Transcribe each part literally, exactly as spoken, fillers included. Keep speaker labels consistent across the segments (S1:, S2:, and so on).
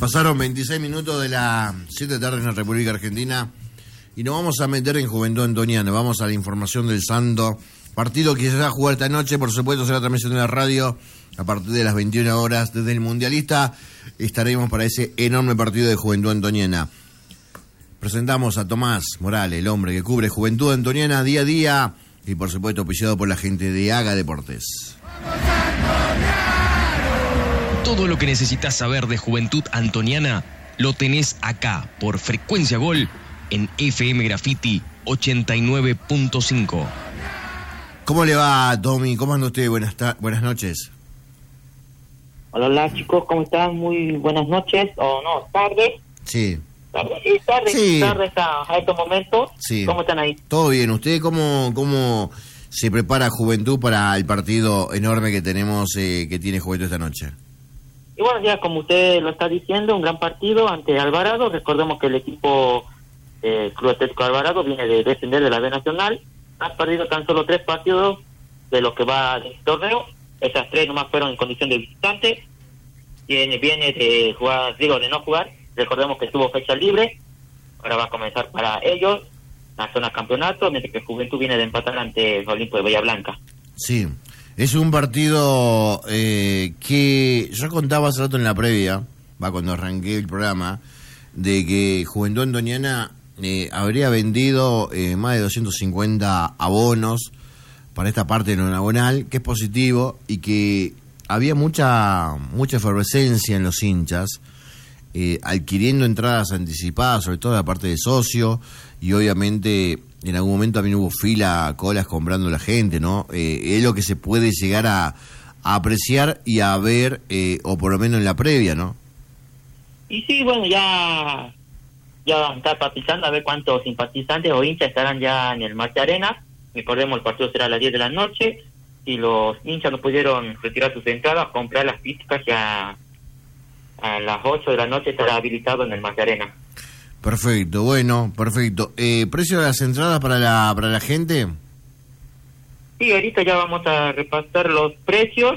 S1: Pasaron veintiséis minutos de las siete de la tarde en la República Argentina y nos vamos a meter en Juventud Antoniana. Vamos a la información del Santo. Partido que se va a jugar esta noche, por supuesto, será transmisión de la radio a partir de las veintiuna horas. Desde el Mundialista estaremos para ese enorme partido de Juventud Antoniana. Presentamos a Tomás Morales, el hombre que cubre Juventud Antoniana día a día y, por supuesto, auspiciado por la gente de Haga Deportes.
S2: Todo lo que necesitas saber de Juventud Antoniana lo tenés acá por Frecuencia Gol en F M Graffiti ochenta y nueve punto cinco.
S1: ¿Cómo le va, Tommy? ¿Cómo anda usted? Buenas, ta- buenas noches.
S3: Hola, hola, chicos, ¿cómo están? Muy buenas noches, o no, tardes.
S1: Sí.
S3: Tardes, sí, tardes,
S1: Sí.
S3: tardes a, a estos momentos.
S1: Sí.
S3: ¿Cómo están ahí?
S1: Todo bien. ¿Usted cómo, cómo se prepara Juventud para el partido enorme que tenemos, eh, que tiene Juventud esta noche?
S3: Y bueno, ya como usted lo está diciendo, un gran partido ante Alvarado. Recordemos que el equipo eh, Club Atlético Alvarado viene de descender de la B Nacional. Ha perdido tan solo tres partidos de lo que va del torneo. Esas tres nomás fueron en condición de visitante. Viene, viene de jugar, digo, de no jugar. Recordemos que tuvo fecha libre. Ahora va a comenzar para ellos la zona campeonato, mientras que Juventud viene de empatar ante el Olimpo de Bahía Blanca.
S1: Sí. Es un partido eh, que yo contaba hace rato en la previa, va cuando arranqué el programa, de que Juventud Antoniana eh, habría vendido eh, más de doscientos cincuenta abonos para esta parte no nacional, que es positivo y que había mucha mucha efervescencia en los hinchas, eh, adquiriendo entradas anticipadas, sobre todo la parte de socio, y obviamente en algún momento también hubo fila, colas comprando la gente, ¿no? Eh, es lo que se puede llegar a, a apreciar y a ver, eh, o por lo menos en la previa, ¿no?
S3: Y sí, bueno, ya ya van a estar palpitando a ver cuántos simpatizantes o hinchas estarán ya en el Marte Arena. Recordemos, el partido será a las diez de la noche. Si los hinchas no pudieron retirar sus entradas, comprar las físicas, ya a las ocho de la noche estará habilitado en el Marte Arena.
S1: Perfecto, bueno, perfecto. Eh, ¿Precio de las entradas para la para la gente?
S3: Sí, ahorita ya vamos a repasar los precios.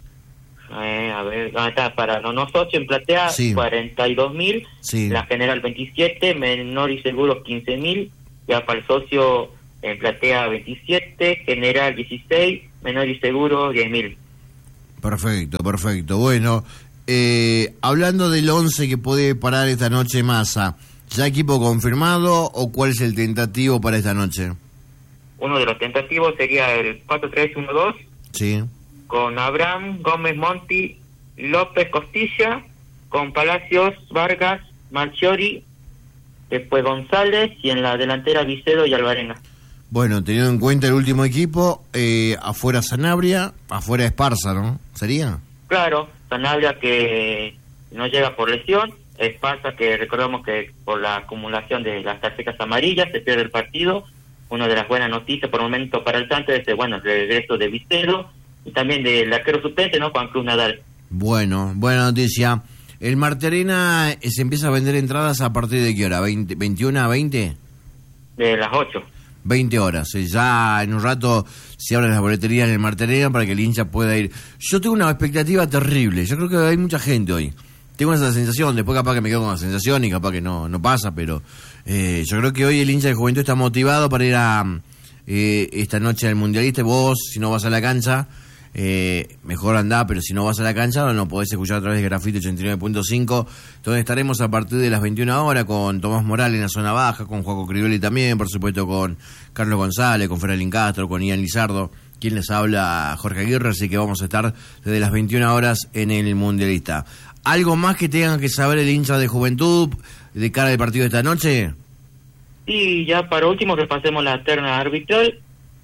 S3: Eh, a ver, ah, está, para no nosotros en platea,
S1: Sí.
S3: cuarenta y dos mil,
S1: Sí.
S3: la general veintisiete, menor y seguro quince mil, ya para el socio en platea veintisiete, general dieciséis, menor y seguro diez mil.
S1: Perfecto, perfecto. Bueno, eh, hablando del once que puede parar esta noche Massa, ¿ya equipo confirmado o cuál es el tentativo para esta noche?
S3: Uno de los tentativos sería el cuatro tres uno dos,
S1: Sí.
S3: con Abraham, Gómez, Monti, López, Costilla, con Palacios, Vargas, Marchiori, después González, y en la delantera Vicedo y Alvarenga.
S1: Bueno, teniendo en cuenta el último equipo, eh, afuera Sanabria, afuera Esparza, ¿no? ¿Sería?
S3: Claro, Sanabria que no llega por lesión, Esparza que recordamos que por la acumulación de las tarjetas amarillas se pierde el partido. Una de las buenas noticias por el momento para el Santos es, bueno, el regreso de Vicedo y también del arquero suplente, ¿no? Juan Cruz Nadal.
S1: Bueno, buena noticia. ¿El Marte Arena eh, se empieza a vender entradas a partir de qué hora? ¿veinte, veintiuna a veinte?
S3: De las ocho.
S1: veinte horas. Eh, ya en un rato se abren las boleterías en el Marte Arena para que el hincha pueda ir. Yo tengo una expectativa terrible. Yo creo que hay mucha gente hoy. Tengo esa sensación. Después capaz que me quedo con la sensación y capaz que no, no pasa, pero eh, yo creo que hoy el hincha de Juventud está motivado para ir a eh, esta noche al Mundialista. Vos, si no vas a la cancha, eh, mejor andá, pero si no vas a la cancha no podés escuchar a través de Graffiti ochenta y nueve punto cinco, donde estaremos a partir de las veintiuna horas con Tomás Morales en la zona baja, con Juaco Crivelli también, por supuesto con Carlos González, con Feralín Castro, con Ian Lizardo, quien les habla, Jorge Aguirre, así que vamos a estar desde las veintiuna horas en el Mundialista. ¿Algo más que tengan que saber el hincha de Juventud de cara al partido de esta noche?
S3: Y ya para último repasemos la terna arbitral.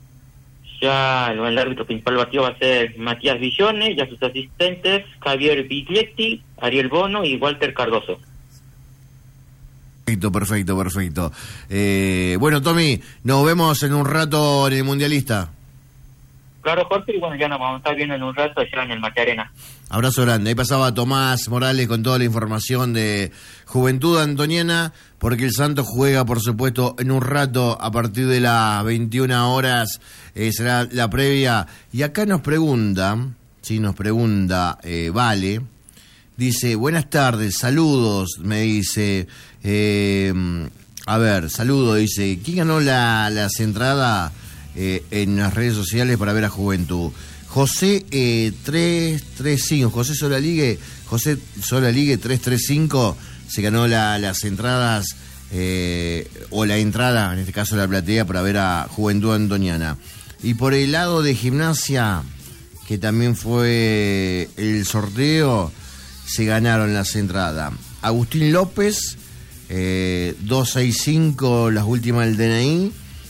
S3: Ya el, el árbitro principal del partido va a ser Matías Villones, ya sus asistentes Javier Biglietti, Ariel Bono y Walter Cardoso.
S1: Perfecto, perfecto, perfecto. Eh, bueno, Tommy, nos vemos en un rato en el Mundialista.
S3: Claro, Jorge, y bueno, ya nos vamos a estar viendo en un rato allá en el Marte Arena.
S1: Abrazo grande. Ahí pasaba Tomás Morales con toda la información de Juventud Antoniana, porque el Santos juega, por supuesto, en un rato a partir de las veintiuna horas, eh, será la previa. Y acá nos pregunta, sí, nos pregunta, eh, Vale, dice, buenas tardes, saludos, me dice, eh, a ver, saludos, dice, ¿quién ganó la, las entradas eh, en las redes sociales para ver a Juventud? José eh, tres tres cinco, José Solaligue, José Solaligue tres tres cinco se ganó la, las entradas, eh, o la entrada, en este caso la platea, para ver a Juventud Antoniana. Y por el lado de Gimnasia, que también fue el sorteo, se ganaron las entradas. Agustín López, eh, doscientos sesenta y cinco, las últimas del D N I,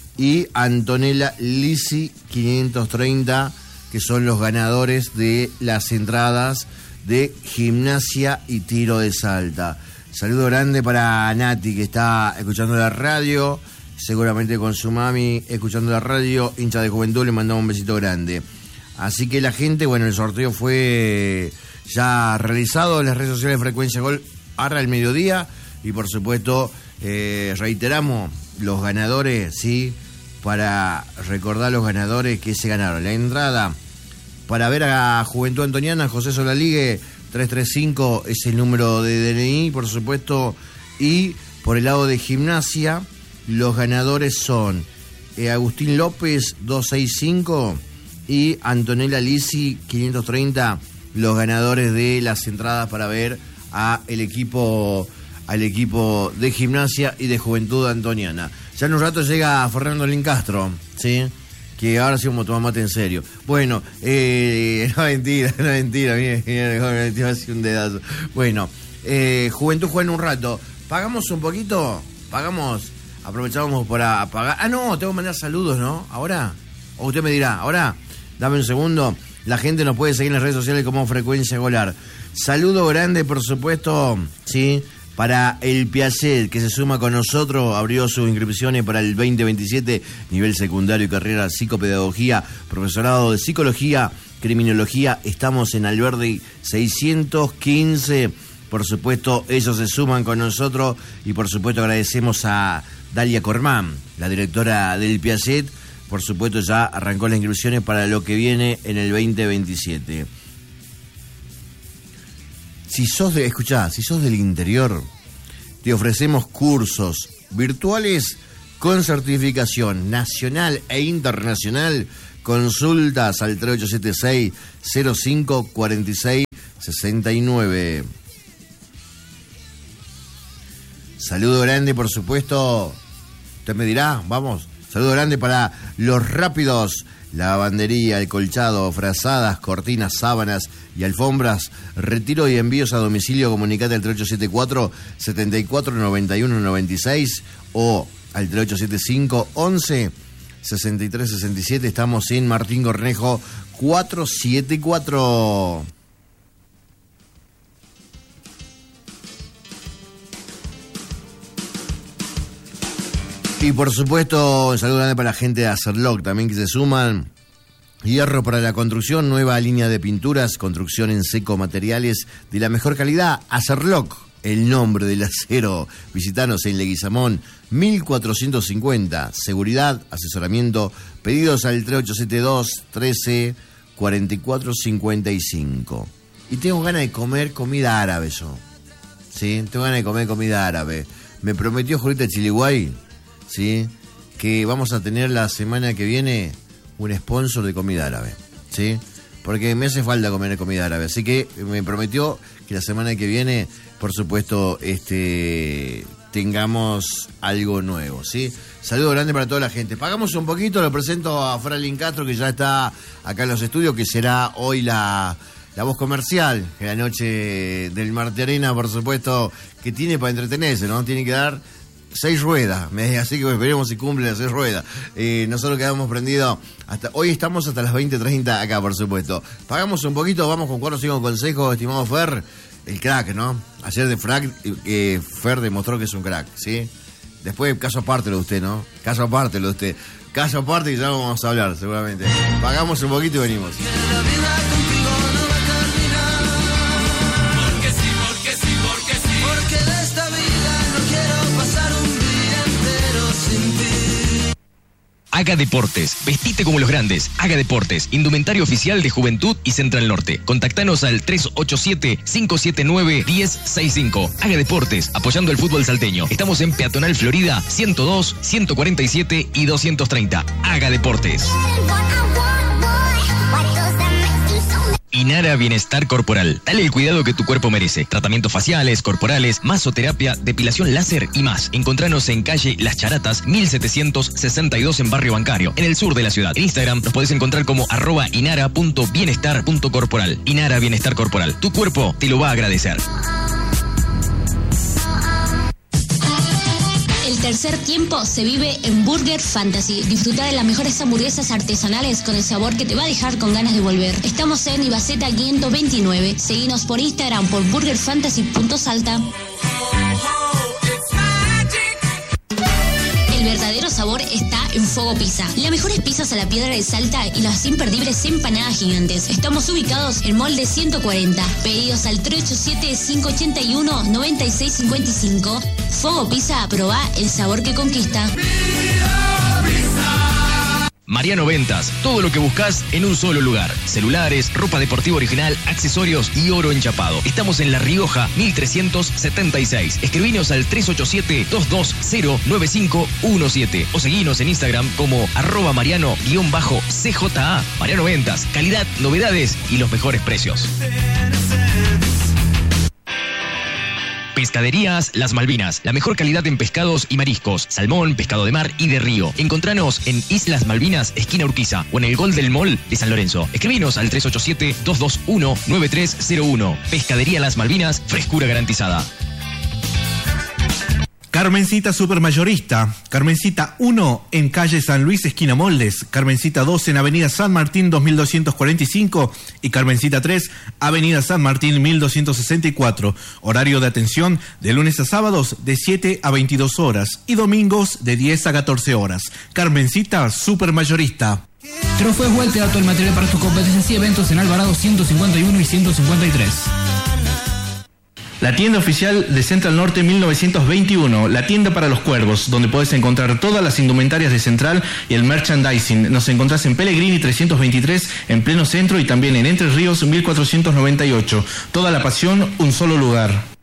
S1: y Antonella Lisi, quinientos treinta, que son los ganadores de las entradas de Gimnasia y Tiro de Salta. Saludo grande para Nati, que está escuchando la radio, seguramente con su mami escuchando la radio, hincha de Juventud, le mandamos un besito grande. Así que la gente, bueno, el sorteo fue ya realizado en las redes sociales de Frecuencia Gol ahora al mediodía, y por supuesto eh, reiteramos los ganadores, sí, para recordar los ganadores que se ganaron. La entrada para ver a Juventud Antoniana, José Solaligue, tres tres cinco es el número de D N I, por supuesto, y por el lado de Gimnasia, los ganadores son eh, Agustín López, doscientos sesenta y cinco, y Antonella Lisi, quinientos treinta, los ganadores de las entradas para ver a el equipo, al equipo de Gimnasia y de Juventud Antoniana. Ya en un rato llega Fernando Lincastro, ¿sí?, que ahora sí vamos a tomar mate en serio. Bueno, eh, no mentira, no mentira, mire, mire, me hace un dedazo. Bueno, eh, Juventud juega en un rato. ¿Pagamos un poquito? ¿Pagamos? Aprovechamos para pagar. Ah, no, tengo que mandar saludos, ¿no? ¿Ahora? O usted me dirá, ¿ahora? Dame un segundo. La gente nos puede seguir en las redes sociales como Frecuencia Golar. Saludo grande, por supuesto, ¿sí?, para el Piaget, que se suma con nosotros, abrió sus inscripciones para el veinte veintisiete, nivel secundario y carrera psicopedagogía, profesorado de psicología, criminología. Estamos en Alberdi seiscientos quince. Por supuesto, ellos se suman con nosotros, y por supuesto agradecemos a Dalia Cormán, la directora del Piaget. Por supuesto, ya arrancó las inscripciones para lo que viene en el veinte veintisiete. Si sos de, escuchá, si sos del interior, te ofrecemos cursos virtuales con certificación nacional e internacional. Consultas al tres ocho siete seis, cero cinco cuatro seis seis nueve. Saludo grande, por supuesto. Usted me dirá, vamos. Saludo grande para los rápidos. Lavandería, el colchado, frazadas, cortinas, sábanas y alfombras. Retiro y envíos a domicilio. Comunicate al tres ocho siete cuatro, siete cuatro nueve uno nueve seis o al tres ocho siete cinco, once, sesenta y tres sesenta y siete. Estamos en Martín Cornejo cuatrocientos setenta y cuatro. Y por supuesto, un saludo grande para la gente de Acerloc también, que se suman. Hierro para la construcción, nueva línea de pinturas, construcción en seco, materiales de la mejor calidad. Acerloc, el nombre del acero. Visitanos en Leguizamón mil cuatrocientos cincuenta. Seguridad, asesoramiento, pedidos al tres ocho siete dos, trece, cuarenta y cuatro cincuenta y cinco. Y tengo ganas de comer comida árabe yo. Sí, tengo ganas de comer comida árabe. Me prometió Julita Chiliguay, ¿sí?, que vamos a tener la semana que viene un sponsor de comida árabe, ¿sí?, porque me hace falta comer comida árabe. Así que me prometió que la semana que viene, por supuesto, este tengamos algo nuevo, ¿sí? Saludo grande para toda la gente. Pagamos un poquito, lo presento a Fralin Castro, que ya está acá en los estudios, que será hoy la, la voz comercial, en la noche del Marte Arena, por supuesto, que tiene para entretenerse, ¿no? Tiene que dar seis ruedas, así que esperemos si cumple las seis ruedas. Eh, nosotros quedamos prendidos hasta hoy, estamos hasta las veinte treinta acá, por supuesto. Pagamos un poquito, vamos con cuatro o cinco consejos, estimado Fer, el crack, ¿no? Ayer de Frac, eh, Fer demostró que es un crack, ¿sí? Después, caso aparte lo de usted, ¿no? Caso aparte lo de usted. Caso aparte y ya vamos a hablar, seguramente. Pagamos un poquito y venimos.
S2: Haga Deportes. Vestite como los grandes. Haga Deportes. Indumentario oficial de Juventud y Central Norte. Contactanos al tres ocho siete, cinco siete nueve, uno cero seis cinco. Haga Deportes. Apoyando el fútbol salteño. Estamos en Peatonal Florida, ciento dos, ciento cuarenta y siete y doscientos treinta. Haga Deportes. Inara Bienestar Corporal. Dale el cuidado que tu cuerpo merece. Tratamientos faciales, corporales, masoterapia, depilación láser y más. Encontranos en calle Las Charatas, mil setecientos sesenta y dos en Barrio Bancario, en el sur de la ciudad. En Instagram nos podés encontrar como arroba inara punto bienestar punto corporal. Inara Bienestar Corporal. Tu cuerpo te lo va a agradecer.
S4: El tercer tiempo se vive en Burger Fantasy. Disfruta de las mejores hamburguesas artesanales con el sabor que te va a dejar con ganas de volver. Estamos en Ibaceta quinientos veintinueve. Seguinos por Instagram por burger fantasy punto salta. El verdadero sabor está en Fuego Pizza. Las mejores pizzas a la piedra de Salta y las imperdibles empanadas gigantes. Estamos ubicados en Molde ciento cuarenta. Pedidos al tres ocho siete, cinco ocho uno, nueve seis cinco cinco. Fuego Pizza, probá el sabor que conquista.
S2: Mariano Ventas, todo lo que buscas en un solo lugar. Celulares, ropa deportiva original, accesorios y oro enchapado. Estamos en La Rioja, mil trescientos setenta y seis. Escribinos al tres ocho siete, dos dos cero, nueve cinco uno siete o seguinos en Instagram como arroba mariano-C J A. Mariano Ventas, calidad, novedades y los mejores precios. Pescaderías Las Malvinas, la mejor calidad en pescados y mariscos, salmón, pescado de mar y de río. Encontranos en Islas Malvinas, esquina Urquiza, o en el Golden Mall de San Lorenzo. Escribinos al tres ocho siete, dos dos uno, nueve tres cero uno. Pescadería Las Malvinas, frescura garantizada.
S5: Carmencita Supermayorista, Carmencita uno en calle San Luis, esquina Moldes, Carmencita dos en avenida San Martín dos mil doscientos cuarenta y cinco y Carmencita tres, avenida San Martín mil doscientos sesenta y cuatro. Horario de atención de lunes a sábados de siete a veintidós horas y domingos de diez a catorce horas. Carmencita Supermayorista.
S6: Trofeo Huel te da todo el material para tus competencias y eventos en Alvarado ciento cincuenta y uno y ciento cincuenta y tres.
S5: La tienda oficial de Central Norte mil novecientos veintiuno, la tienda para los cuervos, donde puedes encontrar todas las indumentarias de Central y el merchandising. Nos encontrás en Pellegrini trescientos veintitrés, en pleno centro, y también en Entre Ríos mil cuatrocientos noventa y ocho. Toda la pasión, un solo lugar.